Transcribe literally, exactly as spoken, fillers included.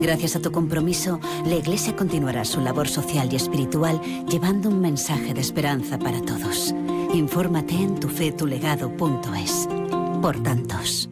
Gracias a tu compromiso, la Iglesia continuará su labor social y espiritual llevando un mensaje de esperanza para todos. Infórmate en tufetulegado punto es. Por tantos.